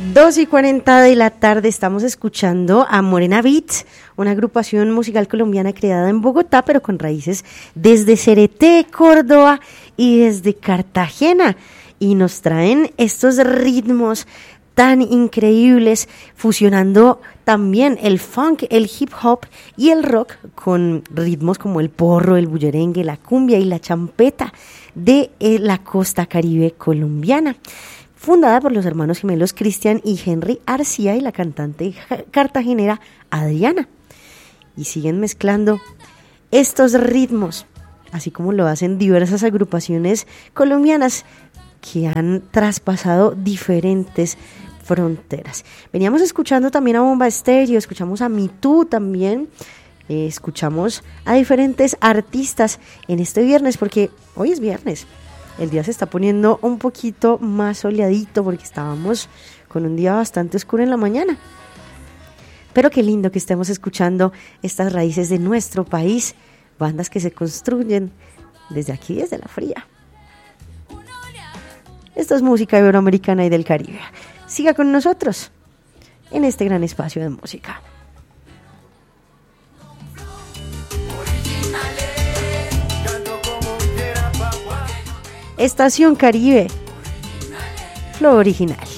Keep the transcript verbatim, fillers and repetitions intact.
dos y cuarenta de la tarde estamos escuchando a Morena Beats, una agrupación musical colombiana creada en Bogotá, pero con raíces desde Cereté, Córdoba y desde Cartagena. Y nos traen estos ritmos tan increíbles, fusionando también el funk, el hip hop y el rock con ritmos como el porro, el bullerengue, la cumbia y la champeta de la costa caribe colombiana. Fundada por los hermanos gemelos Cristian y Henry Arcía y la cantante cartagenera Adriana. Y siguen mezclando estos ritmos, así como lo hacen diversas agrupaciones colombianas que han traspasado diferentes fronteras. Veníamos escuchando también a Bomba Estéreo, escuchamos a Me Too también, eh, escuchamos a diferentes artistas en este viernes, porque hoy es viernes. El día se está poniendo un poquito más soleadito porque estábamos con un día bastante oscuro en la mañana. Pero qué lindo que estemos escuchando estas raíces de nuestro país, bandas que se construyen desde aquí, desde la fría. Esto es música iberoamericana y del Caribe. Siga con nosotros en este gran espacio de música. Estación Caribe, Flow Original.